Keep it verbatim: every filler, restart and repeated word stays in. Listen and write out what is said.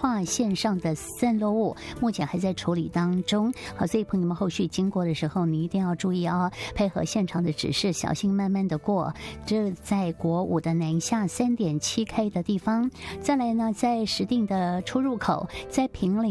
跨线上的散落物，目前还在处理当中。好，所以朋友们后续经过的时候，你一定要注意哦，配合现场的指示，小心慢慢的过。这在国五的南下 三点七 K 的地方，再来呢，在石碇的出入口，在平岭